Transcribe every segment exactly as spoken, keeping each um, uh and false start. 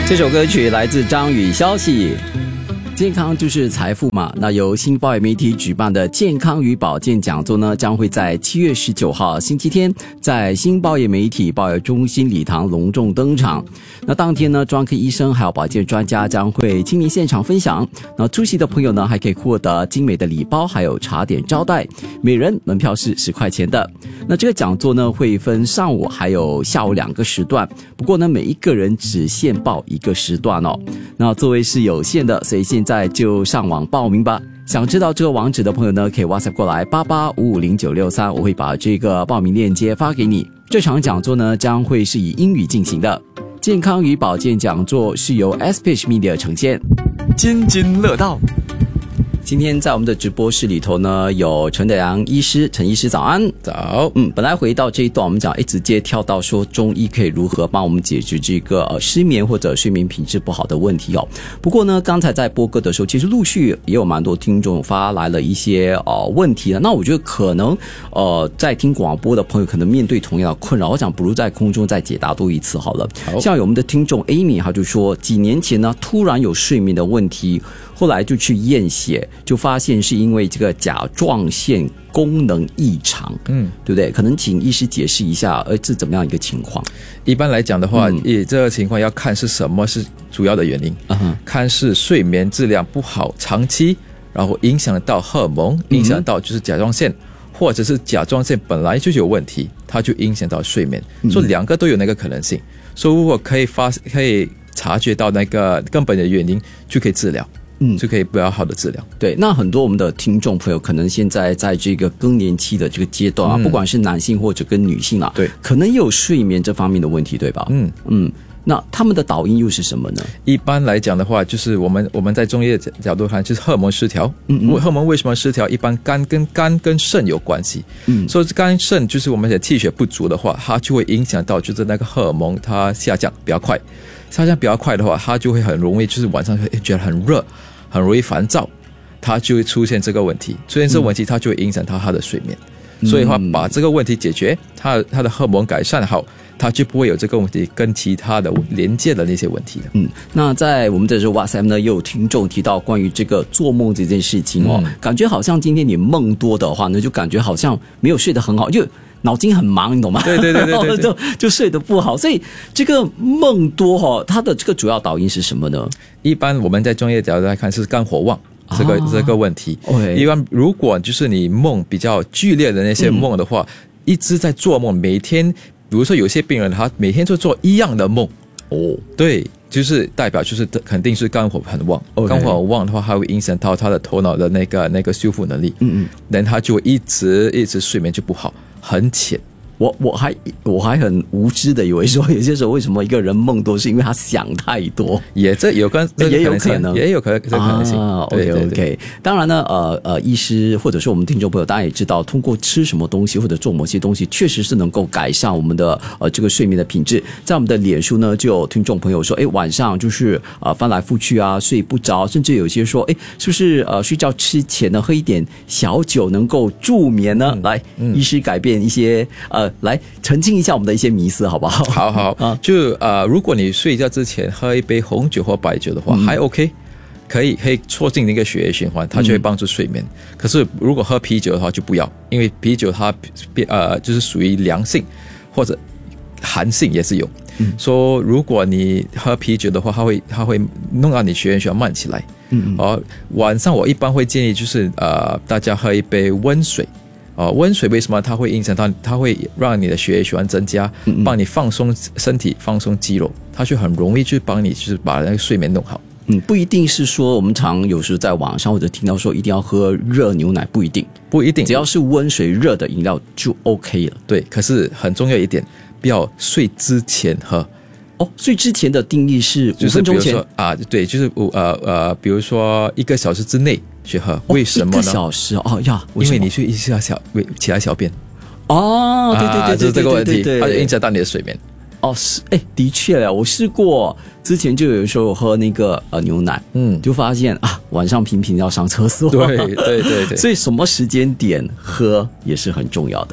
这首歌曲来自张宇，消息。健康就是财富嘛，那由新报业媒体举办的健康与保健讲座呢，将会在七月十九号星期天在新报业媒体报业中心礼堂隆重登场。那当天呢，专科医生还有保健专家将会亲临现场分享。那出席的朋友呢，还可以获得精美的礼包还有茶点招待，每人门票是十块钱的。那这个讲座呢，会分上午还有下午两个时段，不过呢，每一个人只限报一个时段哦。那座位是有限的，所以现在就上网报名吧。想知道这个网址的朋友呢，可以 WhatsApp 过来八八五五零九六三，我会把这个报名链接发给你。这场讲座呢，将会是以英语进行的。健康与保健讲座是由 S-Page Media 呈现。 津津乐道。 今天在我们的直播室里头呢，有陈德阳医师，陈医师早安。 早。 嗯，本来回到这一段，我们讲，哎，直接跳到说中医可以如何帮我们解决这个呃失眠或者睡眠品质不好的问题哦。不过呢，刚才在播歌的时候，其实陆续也有蛮多听众发来了一些呃问题的。那我觉得可能呃在听广播的朋友可能面对同样的困扰，我想不如在空中再解答多一次好了。好，像有我们的听众 Amy， 他就说几年前呢突然有睡眠的问题，后来就去验血，就发现是因为这个甲状腺功能异常，嗯，对不对？可能请医师解释一下，呃，是怎么样一个情况？ 一般来讲的话，嗯、这个情况要看是什么是主要的原因，嗯、看是睡眠质量不好，长期，然后影响到荷尔蒙，影响到就是甲状腺，嗯、或者是甲状腺本来就有问题，它就影响到睡眠，嗯、所以两个都有那个可能性。所以如果可以发可以察觉到那个根本的原因，就可以治疗。嗯，就可以比较好的治疗。 对，那很多我们的听众朋友可能现在在这个更年期的这个阶段啊，嗯、不管是男性或者跟女性啊， 对， 可能也有睡眠这方面的问题，对吧？嗯嗯，那他们的导因又是什么呢？ 一般来讲的话，就是我们我们在中医的角度看，就是荷尔蒙失调。嗯嗯，荷尔蒙为什么失调？一般肝跟肝跟肾有关系。嗯，所以肝肾就是我们的气血不足的话，它就会影响到就是那个荷尔蒙它下降比较快。下降比较快的话，它就会很容易就是晚上会觉得很热。很容易烦躁，它就会出现这个问题，出现这个问题，它就会影响到他的睡眠。嗯、所以的话，把这个问题解决，他他的荷尔蒙改善好，他就不会有这个问题跟其他的连接的那些问题了。 嗯，那在我们的这 WhatsApp 呢，也有听众提到关于这个做梦这件事情哦，嗯、感觉好像今天你梦多的话呢，就感觉好像没有睡得很好，就脑筋很忙，你懂吗？ 对对对对 对, 对, 对就就睡得不好，所以这个梦多哈，它的这个主要导因是什么呢？ 一般我们在专业角度来看是肝火旺这个、啊、这个问题。Okay. 一般如果就是你梦比较剧烈的那些梦的话，嗯、一直在做梦，每天，比如说有些病人他每天就做一样的梦，哦，对。就是代表就是肯定是肝火很旺， okay. 肝火很旺的话，它会影响到他的头脑的那个那个修复能力，嗯嗯，然后他就一直一直睡眠就不好，很浅。 我我还我还很无知的以为说，有些时候为什么一个人梦多，是因为他想太多， 也这有跟这也有可能， 也有可能这可能性。 啊、OK 对对对 OK。当然呢，呃呃，医师或者是我们听众朋友，大家也知道，通过吃什么东西或者做某些东西，确实是能够改善我们的呃这个睡眠的品质。在我们的脸书呢，就有听众朋友说，哎，晚上就是呃翻来覆去啊，睡不着，甚至有些说，哎，是不是呃睡觉之前呢喝一点小酒能够助眠呢？嗯、来，嗯、医师改变一些呃。来澄清一下我们的一些迷思，好不好？ 好好啊，就呃，如果你睡觉之前喝一杯红酒或白酒的话，嗯、还 OK， 可以可以促进那个血液循环，它就会帮助睡眠。嗯、可是如果喝啤酒的话就不要，因为啤酒它呃就是属于凉性或者寒性也是有。嗯、说如果你喝啤酒的话，它会它会弄到你血液循环慢起来。嗯，而晚上我一般会建议就是呃大家喝一杯温水。哦，温水为什么它会影响到？它会让你的血液循环增加，帮你放松身体、放松肌肉，它就很容易去帮你，就是把那个睡眠弄好。 嗯，不一定是说我们常有时在网上或者听到说一定要喝热牛奶，不一定， 不一定， 只要是温水热的饮料就 OK 了。 对，可是很重要一点，不要睡之前喝。 哦，睡之前的定义是五分钟前、 就是、啊，对，就是呃呃，比如说一个小时之内去喝，哦、为什么呢？ 一个小时哦呀，为因为你去一下小起来小便。 哦，对对对对对对对， 就是这个问题，它就影响到你的睡眠。 哦，是，哎，的确了，我试过，之前就有时候喝那个呃牛奶，嗯，就发现啊，晚上频频要上厕所。 对对对对， 所以什么时间点喝也是很重要的。 对，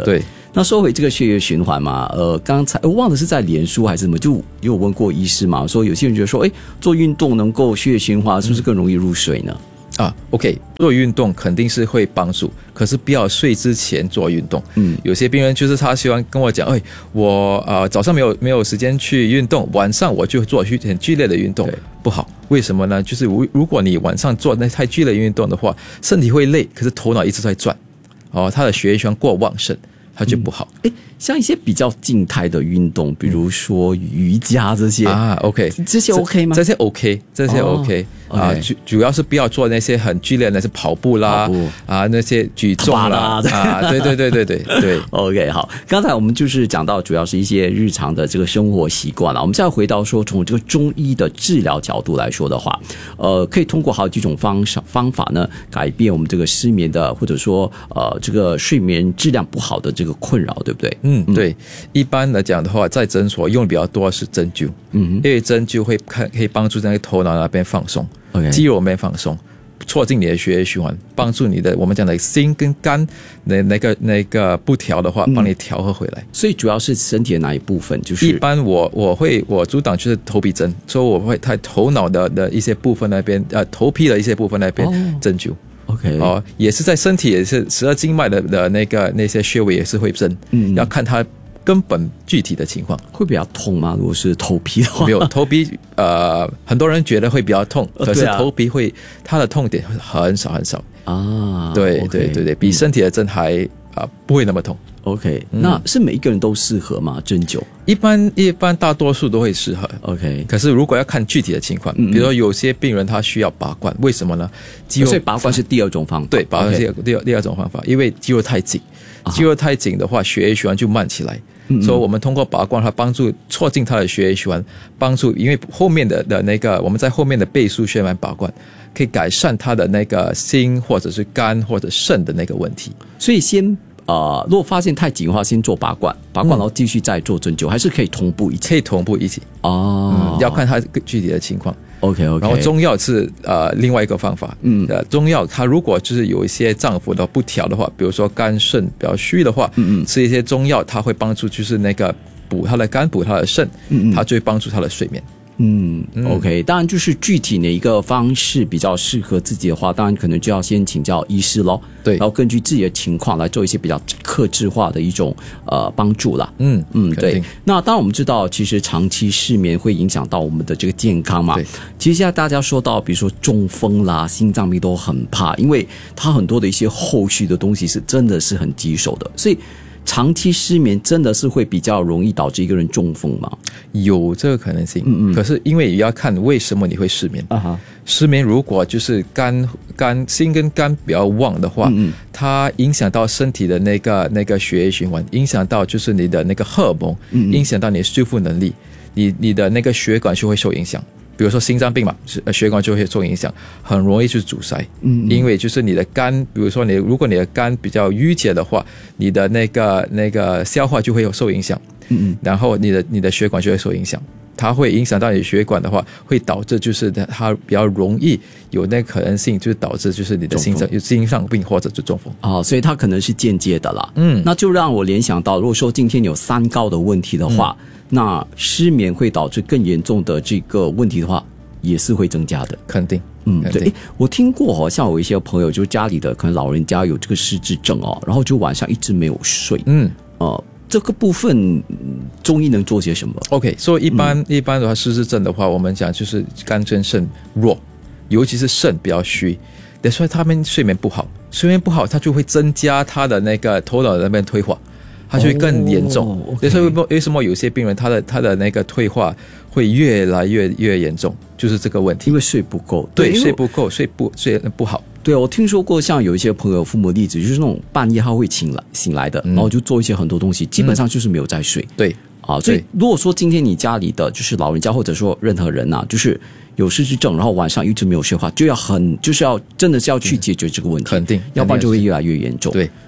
那说回这个血液循环嘛，呃，刚才我忘了是在脸书还是什么，就有问过医师嘛，说有些人觉得说，哎，做运动能够血液循环，是不是更容易入睡呢？ 啊 ，OK， 做运动肯定是会帮助，可是不要睡之前做运动。嗯，有些病人就是他喜欢跟我讲，哎，我呃早上没有没有时间去运动，晚上我就做很剧烈的运动，不好。为什么呢？就是如果你晚上做那太剧烈的运动的话，身体会累，可是头脑一直在转，哦，他的血液循环过旺盛，它就不好。 哎、嗯，像一些比较静态的运动，比如说瑜伽这些啊 ，OK， 这些 OK 吗？ 这些 OK， 这些 OK，、哦、啊， okay. 主主要是不要做那些很剧烈的，那些跑步啦，跑步啊，那些举重啦，啊，对对对对对对。 OK， 好，刚才我们就是讲到主要是一些日常的这个生活习惯了。我们现在回到说，从这个中医的治疗角度来说的话，呃，可以通过好几种方方法呢，改变我们这个失眠的，或者说呃这个睡眠质量不好的这个困扰，对不对？ 嗯，对。一般来讲的话，在诊所用的比较多的是针灸，嗯，因为针灸会看可以帮助在那个头脑那边放松， okay. 肌肉那边放松，促进你的血液循环，帮助你的我们讲的心跟肝那那个那个不调的话，帮你调和回来。嗯、 所以主要是身体的哪一部分？就是一般我我会我主打就是头皮针，所以我会在头脑的的一些部分那边，呃，头皮的一些部分那边针灸。 OK， 哦，也是在身体也是十二经脉的的那个那些穴位也是会针，嗯，要看它根本具体的情况。 会比较痛吗？如果是头皮的话， 没有头皮，呃，很多人觉得会比较痛，可是头皮会，它的痛点很少很少啊。对、okay, 对对对，比身体的针还啊、呃、不会那么痛。 OK，、嗯、那是每一个人都适合吗？针灸一般一般大多数都会适合。 OK， 可是如果要看具体的情况，嗯嗯比如说有些病人他需要拔罐，为什么呢？肌肉， 所以拔罐是第二种方法。 对，拔罐是第二、okay. 第二第二种方法，因为肌肉太紧，肌肉太紧的话，血液循环就慢起来。嗯嗯所以我们通过拔罐，它帮助促进它的血液循环，帮助因为后面的的那个我们在后面的背数血脉拔罐，可以改善它的那个心或者是肝或者肾的那个问题。 所以先。呃，如果发现太紧的话，先做拔罐，拔罐然后继续再做针灸，嗯、还是可以同步一起？ 可以同步一起哦、嗯，要看它具体的情况。 OK OK。 然后中药是呃另外一个方法，嗯，呃中药它如果就是有一些脏腑的不调的话，比如说肝肾比较虚的话，嗯嗯，吃一些中药，它会帮助就是那个补它的肝，补它的肾，嗯嗯，它就会帮助它的睡眠。 嗯 ，OK， 当然就是具体哪一个方式比较适合自己的话，当然可能就要先请教医师咯。 对， 然后根据自己的情况来做一些比较客制化的一种呃帮助啦。 嗯嗯，对。那当然我们知道，其实长期失眠会影响到我们的这个健康嘛。 对。 其实现在大家说到，比如说中风啦、心脏病都很怕，因为它很多的一些后续的东西是真的是很棘手的，所以。长期失眠真的是会比较容易导致一个人中风吗？ 有这个可能性，嗯嗯。可是因为也要看为什么你会失眠啊哈。失眠如果就是肝肝心跟肝比较旺的话，嗯嗯，它影响到身体的那个那个血液循环，影响到就是你的那个荷尔蒙，嗯嗯，影响到你的修复能力，你你的那个血管就会受影响。比如说心脏病嘛，血管就会受影响，很容易去阻塞。嗯，因为就是你的肝，比如说你如果你的肝比较淤结的话，你的那个那个消化就会有受影响。嗯嗯，然后你的你的血管就会受影响，它会影响到你的血管的话，会导致就是它比较容易有那个可能性，就是导致就是你的心脏有心脏病或者是中风。 哦，所以它可能是间接的啦。嗯，那就让我联想到，如果说今天有三高的问题的话。嗯，那失眠会导致更严重的这个问题的话，也是会增加的， 肯定。 嗯，对。我听过好像有一些朋友，就是家里的可能老人家有这个失智症哦，然后就晚上一直没有睡。嗯，呃，这个部分中医能做些什么 ？OK， 所以一般、嗯、一般的话，失智症的话，我们讲就是肝跟肾弱，尤其是肾比较虚，所以他们睡眠不好，睡眠不好，它就会增加他的那个头脑那边退化。它就会更严重，所以、oh, okay. 为什么有些病人他的他的那个退化会越来越越严重，就是这个问题， 因为睡不够， 对，睡不够，睡不睡不好。 对，我听说过，像有一些朋友父母的例子，就是那种半夜他会醒来醒来的，嗯、然后就做一些很多东西，基本上就是没有在睡。 对啊，所以如果说今天你家里的就是老人家或者说任何人啊，就是有失智症，然后晚上一直没有睡的话，就要很就是要真的是要去解决这个问题， 肯定， 要不然就会越来越严重。 对。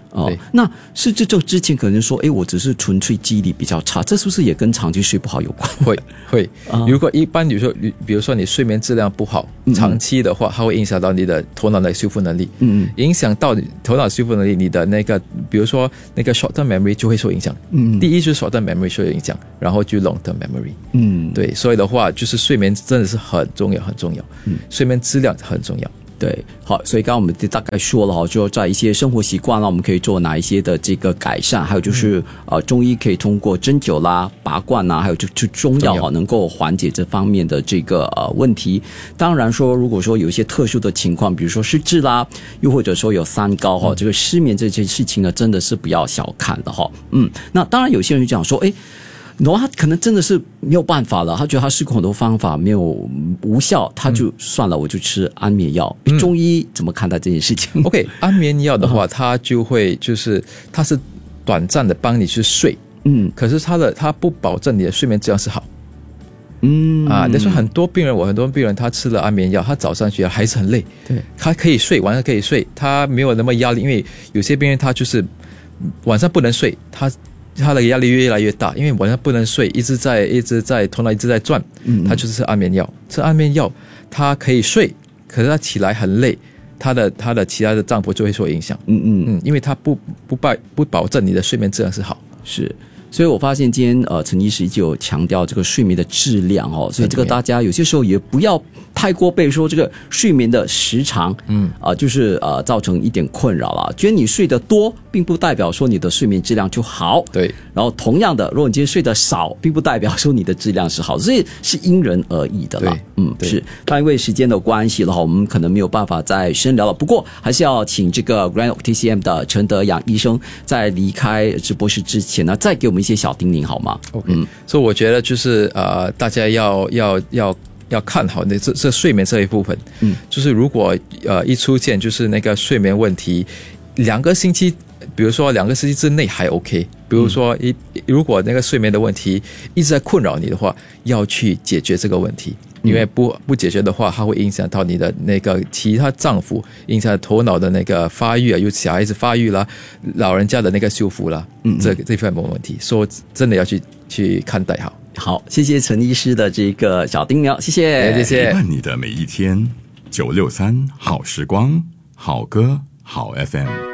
哦，那是这就之前可能说，哎，我只是纯粹记忆力比较差，这是不是也跟长期睡不好有关？ 会会、啊，如果一般比如说，比如说你睡眠质量不好，嗯、长期的话，它会影响到你的头脑的修复能力，嗯，影响到你头脑修复能力，你的那个，比如说那个 short term memory 就会受影响，嗯，第一就是 short term memory 受影响，然后就 long term memory， 嗯，对，所以的话就是睡眠真的是很重要，很重要，嗯，睡眠质量很重要。 对，好，所以刚刚我们大概说了哈，就在一些生活习惯啦，我们可以做哪一些的这个改善，还有就是、嗯、呃，中医可以通过针灸啦、拔罐啦，还有就就中药哈，能够缓解这方面的这个呃问题。当然说，如果说有一些特殊的情况，比如说失智啦，又或者说有三高哈、嗯，这个失眠这件事情呢，真的是不要小看的哈。嗯，那当然有些人就讲说，哎。然后他可能真的是没有办法了，他觉得他试过很多方法没有无效，他就算了，我就吃安眠药。嗯、中医怎么看待这件事情 ？OK， 安眠药的话，它就会就是它是短暂的帮你去睡，嗯，可是它的它不保证你的睡眠质量是好。嗯啊，那说很多病人，我很多病人他吃了安眠药，他早上起来还是很累，对，他可以睡，晚上可以睡，他没有那么压力，因为有些病人他就是晚上不能睡，他。他的压力越来越大，因为晚上不能睡，一直在一直在头脑一直在转，嗯，他就是吃安眠药，吃安眠药，他可以睡，可是他起来很累，他的他的其他的脏腑就会受影响，嗯嗯嗯，因为他不不保不保证你的睡眠质量是好， 是。所以我发现今天呃陈医师就有强调这个睡眠的质量哦，所以这个大家有些时候也不要太过被说这个睡眠的时长，嗯啊、呃、就是呃造成一点困扰了。觉得你睡得多，并不代表说你的睡眠质量就好， 对。 然后同样的，如果你今天睡得少，并不代表说你的质量是好，所以是因人而异的啦。嗯，是。但因为时间的关系的话，我们可能没有办法再深聊了。不过还是要请这个 Grand Oak T C M 的陈德阳医生在离开直播室之前呢，再给我们一些小叮咛好吗 ？OK，嗯，所以我觉得就是呃，大家要要要要看好那这这睡眠这一部分，嗯，就是如果呃一出现就是那个睡眠问题，两个星期，比如说两个星期之内还 OK， 比如说一、嗯、如果那个睡眠的问题一直在困扰你的话，要去解决这个问题。因为不不解决的话，它会影响到你的那个其他脏腑，影响头脑的那个发育啊，有小孩子发育啦，老人家的那个修复啦，嗯，这这方面没问题，所以真的要去去看待好。 好，谢谢陈医师的这个小叮咛，谢谢， 谢谢。 陪伴你的每一天，九六三好时光，好歌好 F M。